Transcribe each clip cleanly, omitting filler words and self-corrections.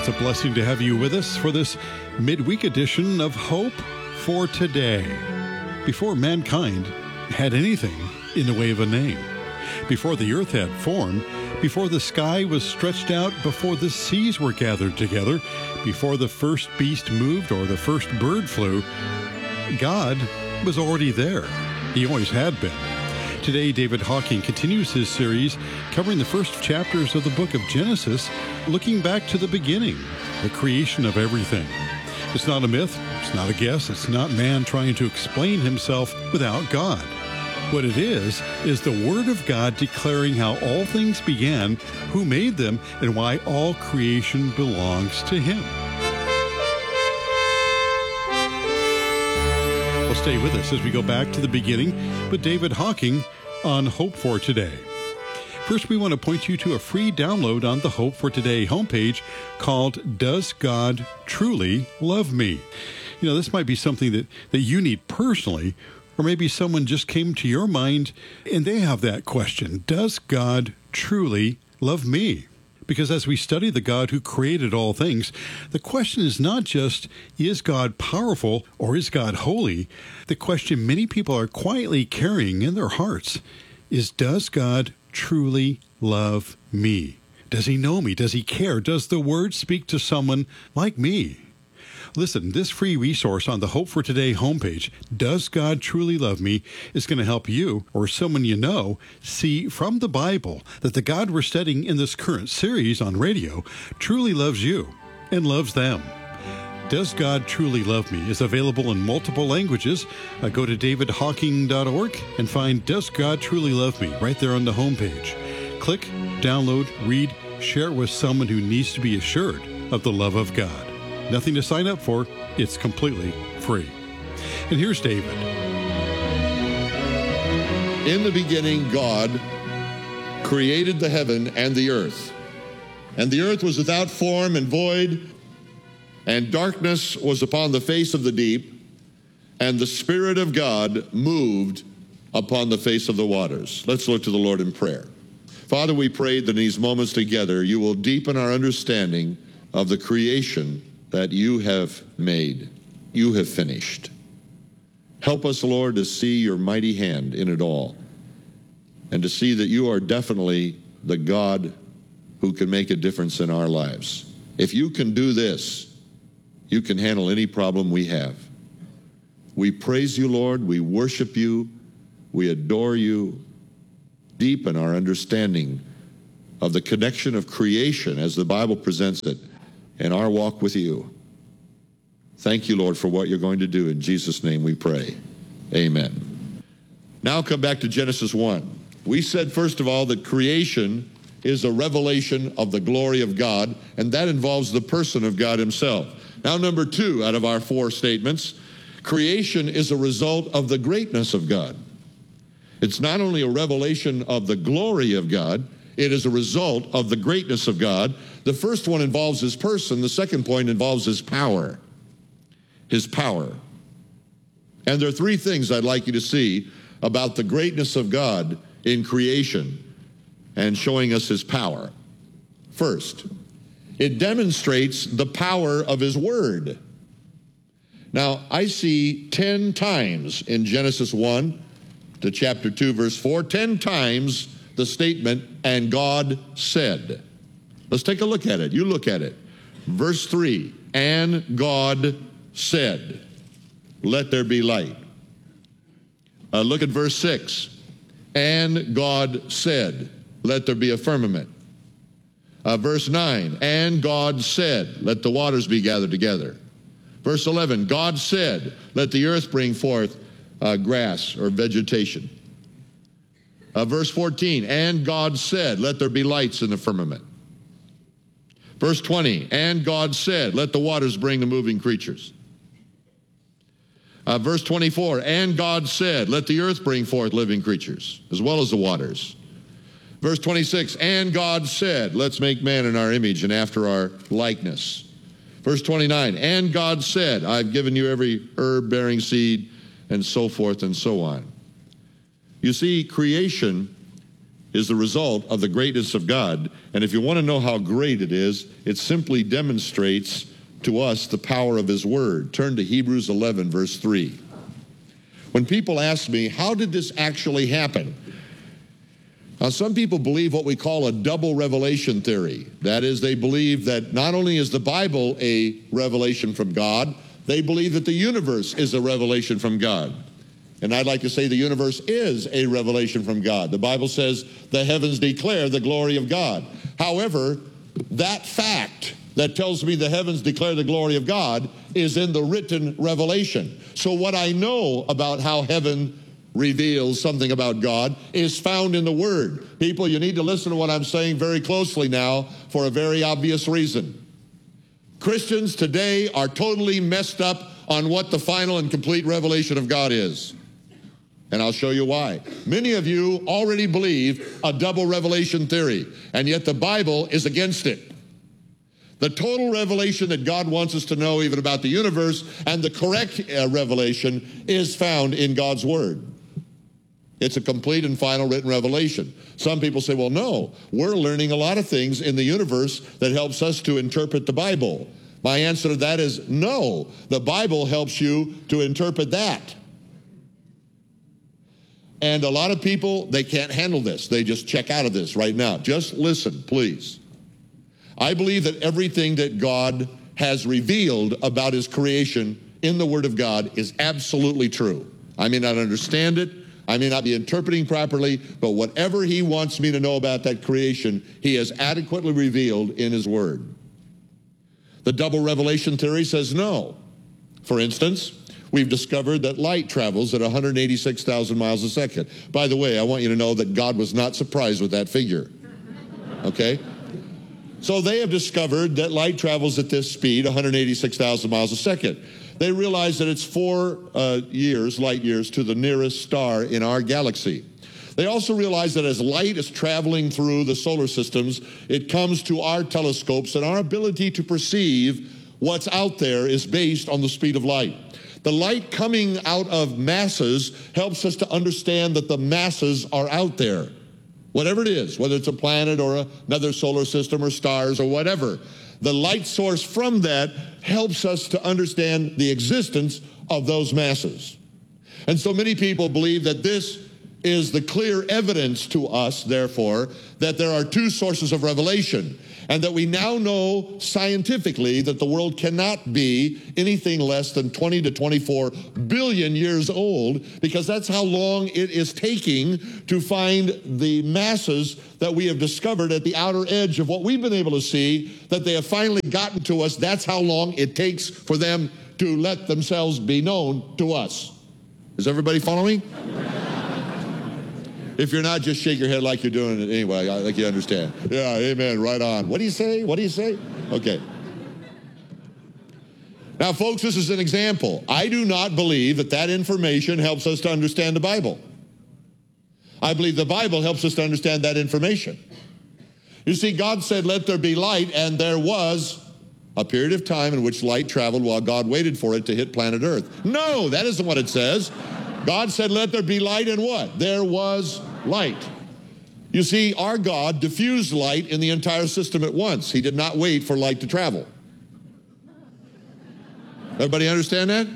It's a blessing to have you with us for this midweek edition of Hope for Today. Before mankind had anything in the way of a name, before the earth had form, before the sky was stretched out, before the seas were gathered together, before the first beast moved or the first bird flew, God was already there. He always had been. Today, David Hocking continues his series covering the first chapters of the book of Genesis, looking back to the beginning, the creation of everything. It's not a myth, it's not a guess, it's not man trying to explain himself without God. What it is the Word of God declaring how all things began, who made them, and why all creation belongs to Him. Well, stay with us as we go back to the beginning with David Hocking on Hope for Today. First, we want to point you to a free download on the Hope for Today homepage called Does God Truly Love Me? You know, this might be something that you need personally, or maybe someone just came to your mind and they have that question. Does God truly love me? Because as we study the God who created all things, the question is not just, is God powerful or is God holy? The question many people are quietly carrying in their hearts is, does God truly love me? Does He know me? Does He care? Does the Word speak to someone like me? Listen, this free resource on the Hope for Today homepage, Does God Truly Love Me?, is going to help you or someone you know see from the Bible that the God we're studying in this current series on radio truly loves you and loves them. Does God Truly Love Me is available in multiple languages. Go to davidhocking.org and find Does God Truly Love Me right there on the homepage. Click, download, read, share it with someone who needs to be assured of the love of God. Nothing to sign up for. It's completely free. And here's David. In the beginning, God created the heaven and the earth. And the earth was without form and void, and darkness was upon the face of the deep, and the Spirit of God moved upon the face of the waters. Let's look to the Lord in prayer. Father, we pray that in these moments together, you will deepen our understanding of the creation that you have made, you have finished. Help us, Lord, to see your mighty hand in it all, and to see that you are definitely the God who can make a difference in our lives. If you can do this, you can handle any problem we have. We praise you, Lord. We worship you. We adore you. Deepen our understanding of the connection of creation as the Bible presents it in our walk with you. Thank you, Lord, for what you're going to do. In Jesus' name we pray. Amen. Now come back to Genesis 1. We said, first of all, that creation is a revelation of the glory of God, and that involves the person of God himself. Now, number 2 out of our 4 statements, creation is a result of the greatness of God. It's not only a revelation of the glory of God, it is a result of the greatness of God. The first one involves his person. The second point involves his power. His power. And there are 3 things I'd like you to see about the greatness of God in creation and showing us his power. First, it demonstrates the power of his word. Now, I see 10 times in Genesis 1 to chapter 2, verse 4, 10 times the statement, and God said. Let's take a look at it. You look at it. Verse 3, and God said, let there be light. Look at verse 6. And God said, let there be a firmament. Verse 9, and God said, let the waters be gathered together. Verse 11, God said, let the earth bring forth grass or vegetation. Verse 14, and God said, let there be lights in the firmament. Verse 20, and God said, let the waters bring the moving creatures. Verse 24, and God said, let the earth bring forth living creatures, as well as the waters. Verse 26, and God said, let's make man in our image and after our likeness. Verse 29, and God said, I've given you every herb bearing seed, and so forth and so on. You see, creation is the result of the greatness of God. And if you want to know how great it is, it simply demonstrates to us the power of his word. Turn to Hebrews 11, verse 3. When people ask me, how did this actually happen? Now, some people believe what we call a double revelation theory. That is, they believe that not only is the Bible a revelation from God, they believe that the universe is a revelation from God. And I'd like to say the universe is a revelation from God. The Bible says the heavens declare the glory of God. However, that fact that tells me the heavens declare the glory of God is in the written revelation. So what I know about how heaven reveals something about God is found in the Word. People, you need to listen to what I'm saying very closely now for a very obvious reason. Christians today are totally messed up on what the final and complete revelation of God is. And I'll show you why. Many of you already believe a double revelation theory, and yet the Bible is against it. The total revelation that God wants us to know even about the universe and the correct revelation is found in God's Word. It's a complete and final written revelation. Some people say, well, no, we're learning a lot of things in the universe that helps us to interpret the Bible. My answer to that is no. The Bible helps you to interpret that. And a lot of people, they can't handle this. They just check out of this right now. Just listen, please. I believe that everything that God has revealed about his creation in the Word of God is absolutely true. I may not understand it. I may not be interpreting properly, but whatever he wants me to know about that creation, he has adequately revealed in his Word. The double revelation theory says no. For instance, we've discovered that light travels at 186,000 miles a second. By the way, I want you to know that God was not surprised with that figure. Okay? So they have discovered that light travels at this speed, 186,000 miles a second. They realize that it's 4 light years, to the nearest star in our galaxy. They also realize that as light is traveling through the solar systems, it comes to our telescopes, and our ability to perceive what's out there is based on the speed of light. The light coming out of masses helps us to understand that the masses are out there. Whatever it is, whether it's a planet or another solar system or stars or whatever, the light source from that helps us to understand the existence of those masses. And so many people believe that this is the clear evidence to us, therefore, that there are two sources of revelation, and that we now know scientifically that the world cannot be anything less than 20 to 24 billion years old, because that's how long it is taking to find the masses that we have discovered at the outer edge of what we've been able to see, that they have finally gotten to us. That's how long it takes for them to let themselves be known to us. Is everybody following? If you're not, just shake your head like you're doing it anyway, like you understand. Yeah, amen, right on. What do you say? What do you say? Okay. Now, folks, this is an example. I do not believe that that information helps us to understand the Bible. I believe the Bible helps us to understand that information. You see, God said, let there be light, and there was a period of time in which light traveled while God waited for it to hit planet Earth. No, that isn't what it says. God said, let there be light, and what? There was light. You see, our God diffused light in the entire system at once. He did not wait for light to travel. Everybody understand that?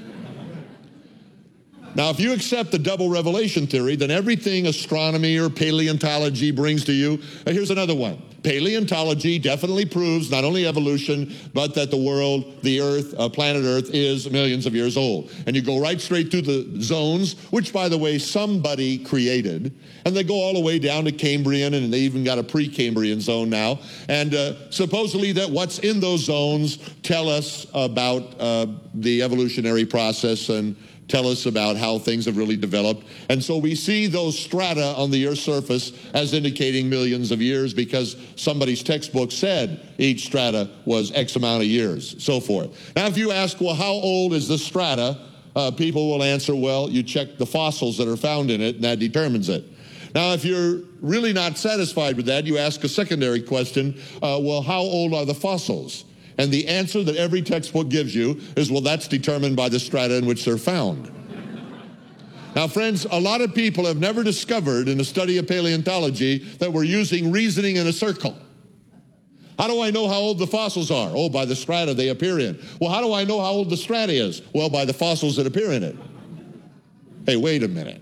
Now, if you accept the double revelation theory, then everything astronomy or paleontology brings to you, here's another one. Paleontology definitely proves not only evolution, but that the world, the Earth, planet Earth, is millions of years old. And you go right straight through the zones, which, by the way, somebody created. And they go all the way down to Cambrian, and they even got a pre-Cambrian zone now. And supposedly that what's in those zones tell us about the evolutionary process and tell us about how things have really developed. And so we see those strata on the Earth's surface as indicating millions of years, because somebody's textbook said each strata was X amount of years, so forth. Now, if you ask, well, how old is this strata? People will answer, well, you check the fossils that are found in it, and that determines it. Now, if you're really not satisfied with that, you ask a secondary question, well, how old are the fossils? And the answer that every textbook gives you is, well, that's determined by the strata in which they're found. Now, friends, a lot of people have never discovered in the study of paleontology that we're using reasoning in a circle. How do I know how old the fossils are? Oh, by the strata they appear in. Well, how do I know how old the strata is? Well, by the fossils that appear in it. Hey, wait a minute.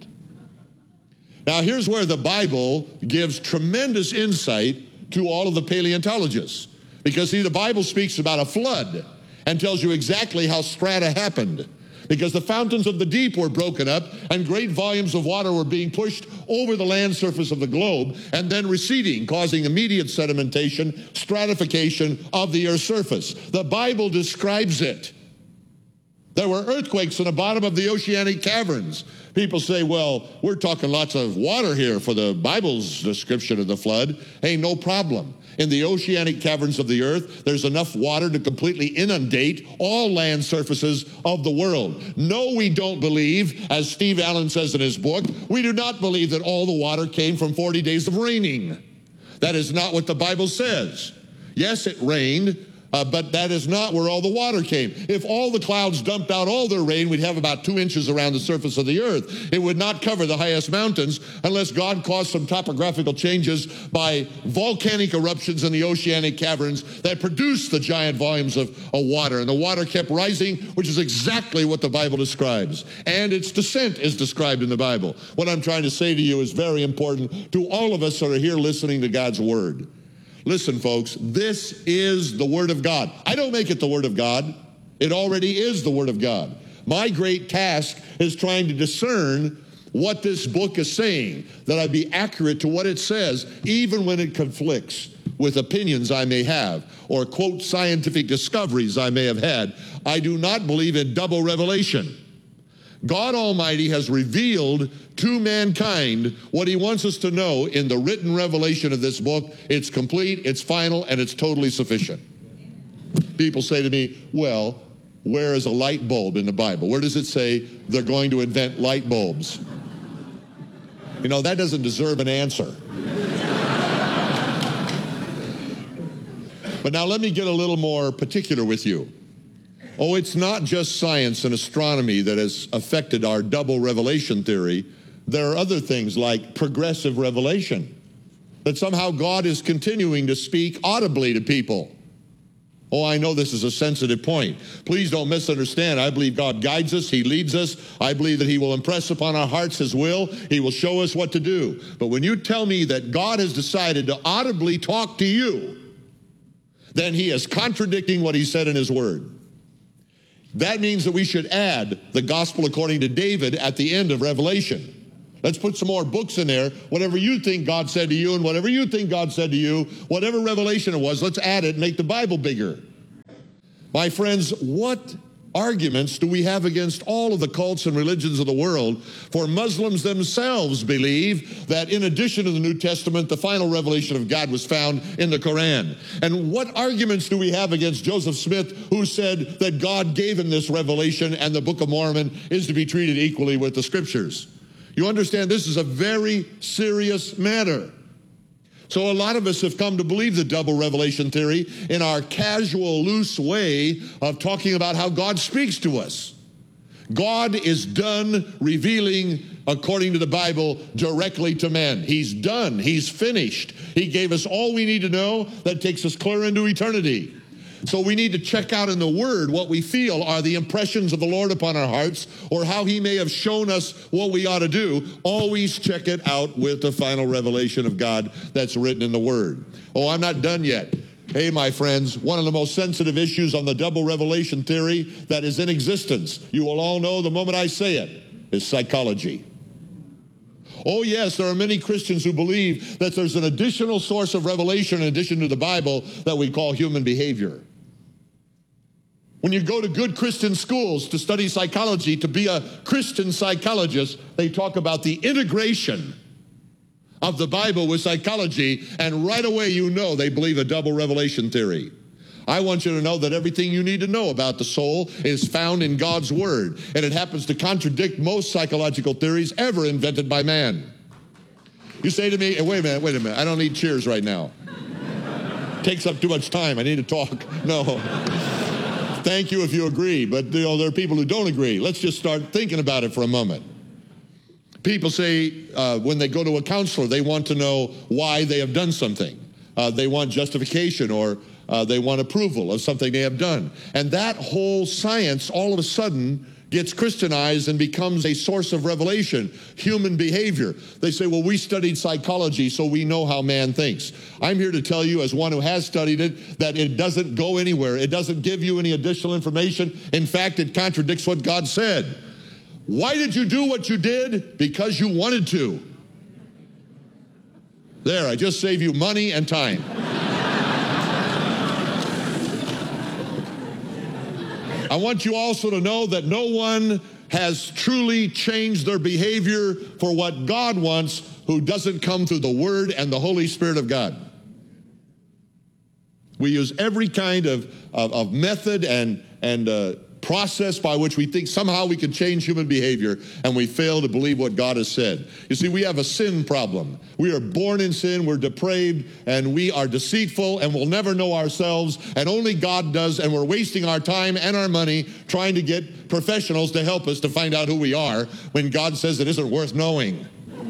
Now, here's where the Bible gives tremendous insight to all of the paleontologists. Because, see, the Bible speaks about a flood and tells you exactly how strata happened. Because the fountains of the deep were broken up and great volumes of water were being pushed over the land surface of the globe and then receding, causing immediate sedimentation, stratification of the Earth's surface. The Bible describes it. There were earthquakes in the bottom of the oceanic caverns. People say, well, we're talking lots of water here for the Bible's description of the flood. Hey, no problem. In the oceanic caverns of the earth, there's enough water to completely inundate all land surfaces of the world. No, we don't believe, as Steve Allen says in his book, we do not believe that all the water came from 40 days of raining. That is not what the Bible says. Yes, it rained, but that is not where all the water came. If all the clouds dumped out all their rain, we'd have about 2 inches around the surface of the earth. It would not cover the highest mountains unless God caused some topographical changes by volcanic eruptions in the oceanic caverns that produced the giant volumes of water. And the water kept rising, which is exactly what the Bible describes. And its descent is described in the Bible. What I'm trying to say to you is very important to all of us that are here listening to God's Word. Listen, folks, this is the Word of God. I don't make it the Word of God. It already is the Word of God. My great task is trying to discern what this book is saying, that I be accurate to what it says, even when it conflicts with opinions I may have, or, quote, scientific discoveries I may have had. I do not believe in double revelation. God Almighty has revealed to mankind what he wants us to know in the written revelation of this book. It's complete, it's final, and it's totally sufficient. People say to me, well, where is a light bulb in the Bible? Where does it say they're going to invent light bulbs? You know, that doesn't deserve an answer. But now let me get a little more particular with you. Oh, it's not just science and astronomy that has affected our double revelation theory. There are other things like progressive revelation, that somehow God is continuing to speak audibly to people. Oh, I know this is a sensitive point. Please don't misunderstand. I believe God guides us. He leads us. I believe that he will impress upon our hearts his will. He will show us what to do. But when you tell me that God has decided to audibly talk to you, then he is contradicting what he said in his word. That means that we should add the gospel according to David at the end of Revelation. Let's put some more books in there. Whatever you think God said to you and whatever you think God said to you, whatever revelation it was, let's add it and make the Bible bigger. My friends, what arguments do we have against all of the cults and religions of the world? For Muslims themselves believe that in addition to the New Testament, the final revelation of God was found in the Quran. And what arguments do we have against Joseph Smith, who said that God gave him this revelation and the Book of Mormon is to be treated equally with the Scriptures? You understand, this is a very serious matter. So a lot of us have come to believe the double revelation theory in our casual, loose way of talking about how God speaks to us. God is done revealing, according to the Bible, directly to men. He's done. He's finished. He gave us all we need to know that takes us clear into eternity. So we need to check out in the Word what we feel are the impressions of the Lord upon our hearts, or how he may have shown us what we ought to do. Always check it out with the final revelation of God that's written in the Word. Oh, I'm not done yet. Hey, my friends, one of the most sensitive issues on the double revelation theory that is in existence, you will all know the moment I say it, is psychology. Oh, yes, there are many Christians who believe that there's an additional source of revelation in addition to the Bible that we call human behavior. When you go to good Christian schools to study psychology, to be a Christian psychologist, they talk about the integration of the Bible with psychology, and right away you know they believe a double revelation theory. I want you to know that everything you need to know about the soul is found in God's Word, and it happens to contradict most psychological theories ever invented by man. You say to me, hey, wait a minute, I don't need cheers right now. Takes up too much time, I need to talk. No. Thank you if you agree, but there are people who don't agree. Let's just start thinking about it for a moment. People say when they go to a counselor, they want to know why they have done something. They want justification, or they want approval of something they have done. And that whole science all of a sudden gets Christianized and becomes a source of revelation, human behavior. They say, well, we studied psychology, so we know how man thinks. I'm here to tell you, as one who has studied it, that it doesn't go anywhere. It doesn't give you any additional information. In fact, it contradicts what God said. Why did you do what you did? Because you wanted to. There, I just saved you money and time. I want you also to know that no one has truly changed their behavior for what God wants who doesn't come through the Word and the Holy Spirit of God. We use every kind of method and process by which we think somehow we can change human behavior, and we fail to believe what God has said. You see, we have a sin problem. We are born in sin, we're depraved, and we are deceitful, and we'll never know ourselves, and only God does, and we're wasting our time and our money trying to get professionals to help us to find out who we are when God says it isn't worth knowing.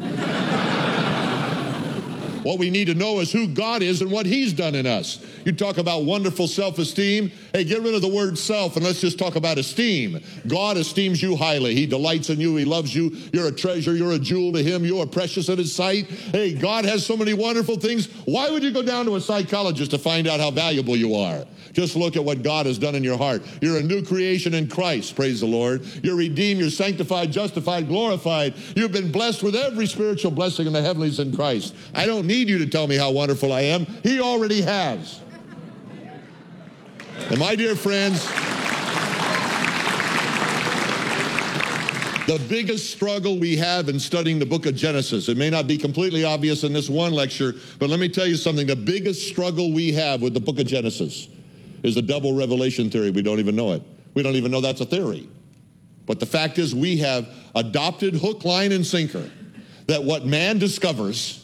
What we need to know is who God is and what He's done in us. You talk about wonderful self-esteem. Hey, get rid of the word self and let's just talk about esteem. God esteems you highly. He delights in you. He loves you. You're a treasure. You're a jewel to Him. You are precious in His sight. Hey, God has so many wonderful things. Why would you go down to a psychologist to find out how valuable you are? Just look at what God has done in your heart. You're a new creation in Christ, praise the Lord. You're redeemed, you're sanctified, justified, glorified. You've been blessed with every spiritual blessing in the heavenlies in Christ. I don't need you to tell me how wonderful I am. He already has. And my dear friends, the biggest struggle we have in studying the book of Genesis, it may not be completely obvious in this one lecture, but let me tell you something. The biggest struggle we have with the book of Genesis is the double revelation theory. We don't even know it. We don't even know that's a theory. But the fact is we have adopted hook, line, and sinker that what man discovers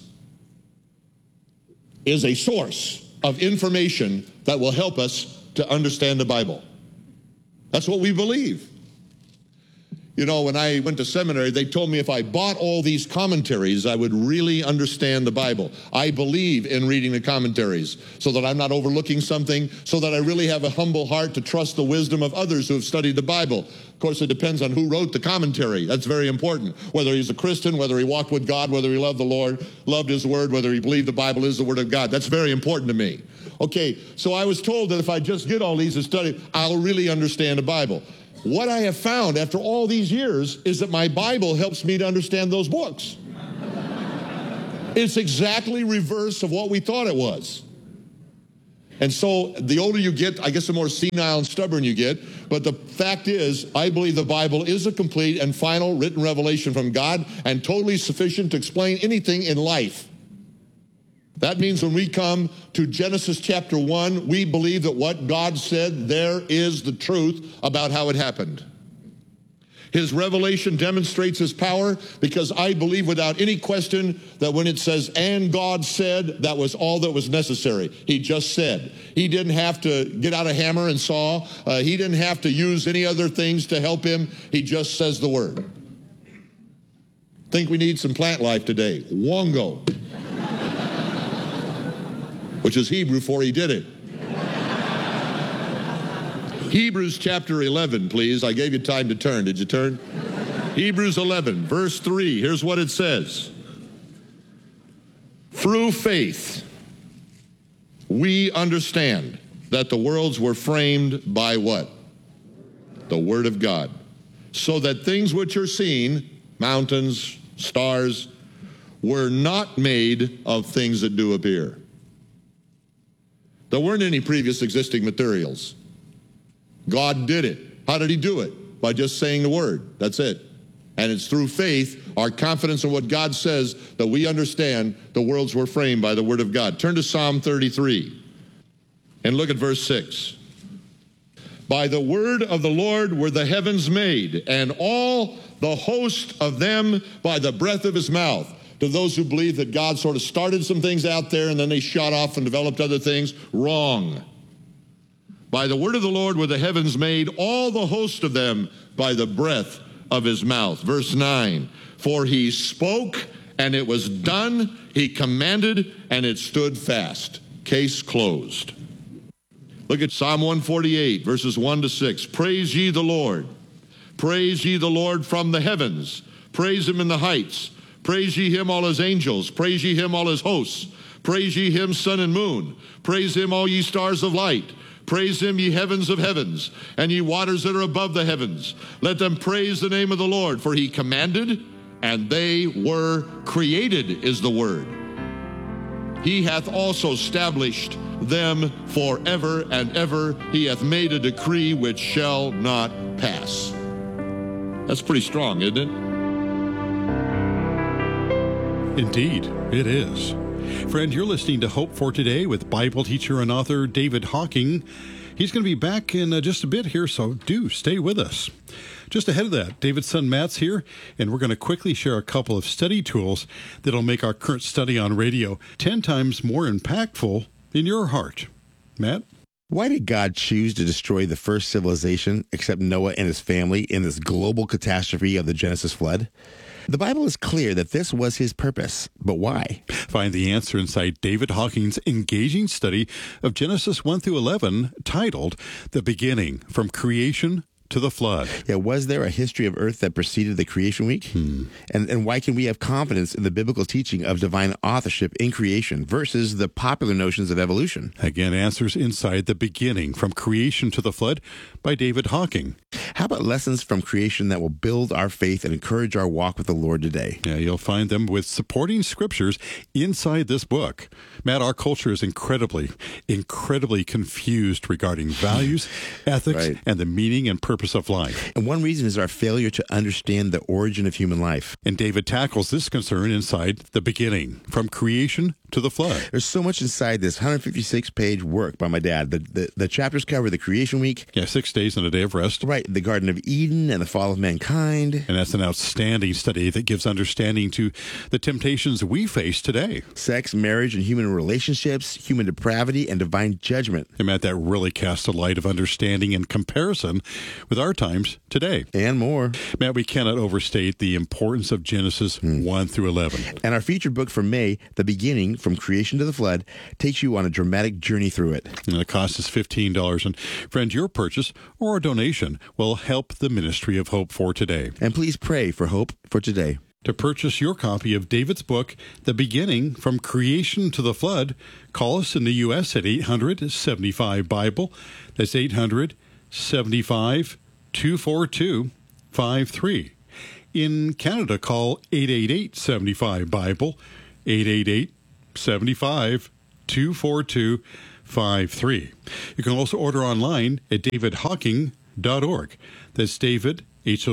is a source of information that will help us to understand the Bible. That's what we believe. You know, when I went to seminary, they told me if I bought all these commentaries, I would really understand the Bible. I believe in reading the commentaries so that I'm not overlooking something, so that I really have a humble heart to trust the wisdom of others who have studied the Bible. Of course, it depends on who wrote the commentary. That's very important. Whether he's a Christian, whether he walked with God, whether he loved the Lord, loved His Word, whether he believed the Bible is the Word of God. That's very important to me. Okay, so I was told that if I just get all these and study, I'll really understand the Bible. What I have found after all these years is that my Bible helps me to understand those books. It's exactly reverse of what we thought it was. And so the older you get, I guess the more senile and stubborn you get. But the fact is, I believe the Bible is a complete and final written revelation from God and totally sufficient to explain anything in life. That means when we come to Genesis chapter 1, we believe that what God said, there is the truth about how it happened. His revelation demonstrates His power because I believe without any question that when it says, and God said, that was all that was necessary. He just said. He didn't have to get out a hammer and saw. He didn't have to use any other things to help him. He just says the word. Think we need some plant life today. Wongo. Which is Hebrew for He did it. Hebrews chapter 11, please. I gave you time to turn. Did you turn? Hebrews 11, verse 3. Here's what it says. Through faith, we understand that the worlds were framed by what? The Word of God. So that things which are seen, mountains, stars, were not made of things that do appear. There weren't any previous existing materials. God did it. How did He do it? By just saying the word. That's it. And it's through faith, our confidence in what God says, that we understand the worlds were framed by the Word of God. Turn to Psalm 33 and look at verse 6. By the word of the Lord were the heavens made, and all the host of them by the breath of His mouth. To those who believe that God sort of started some things out there and then they shot off and developed other things, wrong. By the word of the Lord were the heavens made, all the host of them by the breath of his mouth. Verse 9, for he spoke and it was done. He commanded and it stood fast. Case closed. Look at Psalm 148, verses 1 to 6. Praise ye the Lord. Praise ye the Lord from the heavens. Praise him in the heights. Praise ye him, all his angels. Praise ye him, all his hosts. Praise ye him, sun and moon. Praise him, all ye stars of light. Praise him, ye heavens of heavens, and ye waters that are above the heavens. Let them praise the name of the Lord, for he commanded, and they were created, is the word. He hath also established them forever and ever. He hath made a decree which shall not pass. That's pretty strong, isn't it? Indeed, it is. Friend, you're listening to Hope for Today with Bible teacher and author David Hocking. He's going to be back in just a bit here, so do stay with us. Just ahead of that, David's son Matt's here, and we're going to quickly share a couple of study tools that'll make our current study on radio 10 times more impactful in your heart. Matt? Why did God choose to destroy the first civilization except Noah and his family in this global catastrophe of the Genesis flood? The Bible is clear that this was his purpose, but why? Find the answer inside David Hocking's engaging study of Genesis 1 through 11, titled The Beginning, From Creation to the Flood. Yeah, was there a history of Earth that preceded the creation week? And why can we have confidence in the biblical teaching of divine authorship in creation versus the popular notions of evolution? Again, answers inside The Beginning, From Creation to the Flood by David Hocking. How about lessons from creation that will build our faith and encourage our walk with the Lord today? Yeah, you'll find them with supporting scriptures inside this book. Matt, our culture is incredibly confused regarding values, ethics, Right. and the meaning and purpose of life. And one reason is our failure to understand the origin of human life. And David tackles this concern inside The Beginning, From Creation to the Flood. There's so much inside this 156-page work by my dad. The chapters cover the creation week. Yeah, 6 days and a day of rest. Right, the Garden of Eden and the fall of mankind. And that's an outstanding study that gives understanding to the temptations we face today. Sex, marriage, and human relationships, human depravity, and divine judgment. And Matt, that really casts a light of understanding and comparison with our times today. And more. Matt, we cannot overstate the importance of Genesis 1 through 11. And our featured book for May, The Beginning, From Creation to the Flood, takes you on a dramatic journey through it. And the cost is $15. And friend, your purchase or a donation will help the ministry of Hope for Today. And please pray for hope for today. To purchase your copy of David's book, The Beginning, From Creation to the Flood, call us in the U.S. at 800-75-BIBLE. That's 800-75-242-53. In Canada, call 888-75-BIBLE, 888-75-242-53. You can also order online at davidhocking.org. That's David,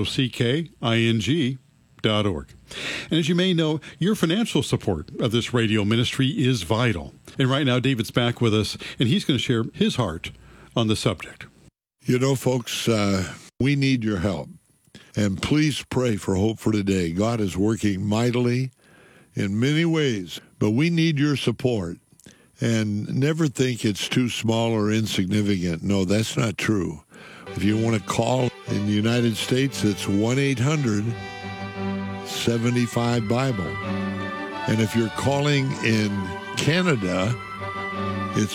HOCKING.org. And as you may know, your financial support of this radio ministry is vital. And right now, David's back with us, and he's going to share his heart on the subject. You know, folks, we need your help. And please pray for Hope for Today. God is working mightily in many ways, but we need your support. And never think it's too small or insignificant. No, that's not true. If you want to call in the United States, it's 1-800-75-BIBLE. And if you're calling in Canada, it's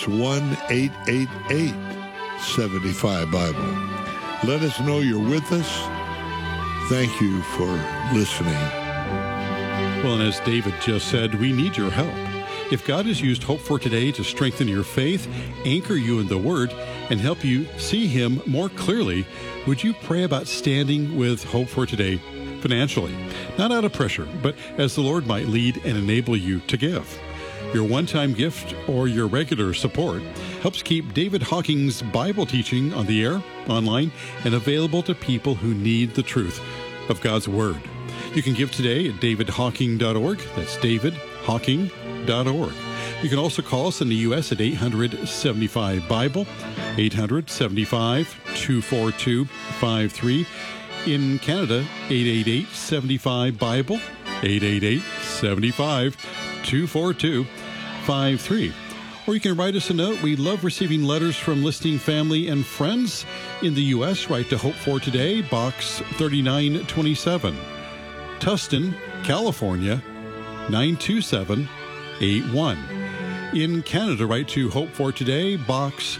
1-888-75-BIBLE. Let us know you're with us. Thank you for listening. Well, and as David just said, we need your help. If God has used Hope for Today to strengthen your faith, anchor you in the Word, and help you see Him more clearly, would you pray about standing with Hope for Today financially? Not out of pressure, but as the Lord might lead and enable you to give. Your one-time gift or your regular support helps keep David Hocking's Bible teaching on the air, online, and available to people who need the truth of God's Word. You can give today at davidhocking.org. That's davidhocking.org. You can also call us in the U.S. at 800-75-BIBLE, 800-75-242-53. In Canada, 888-75-BIBLE, 888-75-242-53. Or you can write us a note. We love receiving letters from listening family and friends. In the U.S., write to Hope for Today, Box 3927, Tustin, California, 92781. In Canada, write to Hope for Today, Box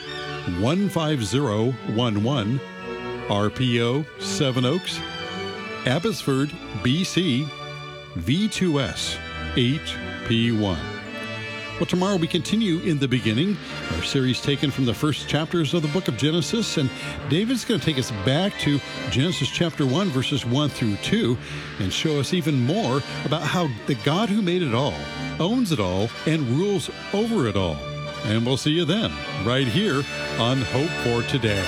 15011, RPO 7 Oaks, Abbotsford, BC, V2S 8P1. Well, tomorrow we continue in the beginning, our series taken from the first chapters of the book of Genesis, and David's going to take us back to Genesis chapter 1, verses 1 through 2, and show us even more about how the God who made it all owns it all and rules over it all. And we'll see you then, right here on Hope for Today.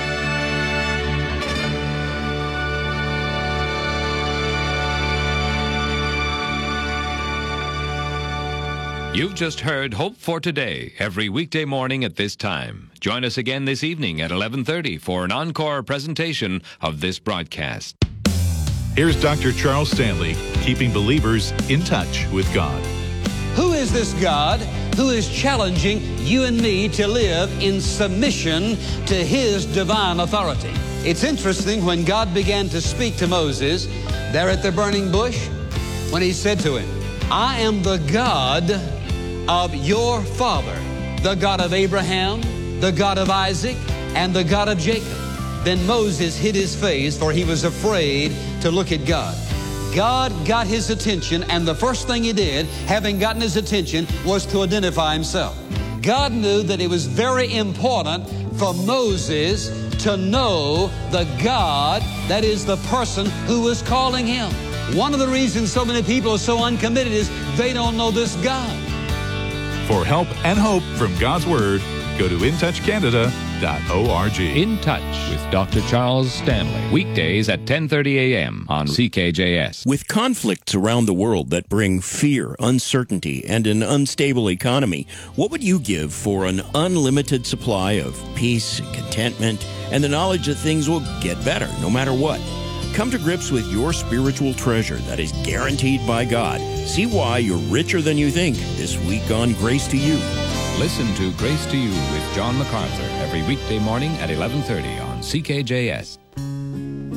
You've just heard Hope for Today every weekday morning at this time. Join us again this evening at 11:30 for an encore presentation of this broadcast. Here's Dr. Charles Stanley, keeping believers in touch with God. Who is this God who is challenging you and me to live in submission to His divine authority? It's interesting, when God began to speak to Moses there at the burning bush, when He said to him, I am the God of your father, the God of Abraham, the God of Isaac, and the God of Jacob. Then Moses hid his face, for he was afraid to look at God. God got his attention, and the first thing He did, having gotten his attention, was to identify Himself. God knew that it was very important for Moses to know the God that is the person who was calling him. One of the reasons so many people are so uncommitted is they don't know this God. For help and hope from God's Word, go to intouchcanada.org. In Touch with Dr. Charles Stanley. Weekdays at 10:30 a.m. on CKJS. With conflicts around the world that bring fear, uncertainty, and an unstable economy, what would you give for an unlimited supply of peace and contentment and the knowledge that things will get better no matter what? Come to grips with your spiritual treasure that is guaranteed by God. See why you're richer than you think this week on Grace to You. Listen to Grace to You with John MacArthur every weekday morning at 11:30 on CKJS.